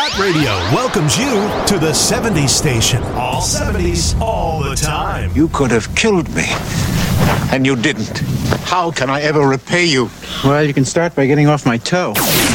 Cat Radio welcomes you to the 70s station. All 70s, all the time. You could have killed me, and you didn't. How can I ever repay you? Well, you can start by getting off my toe.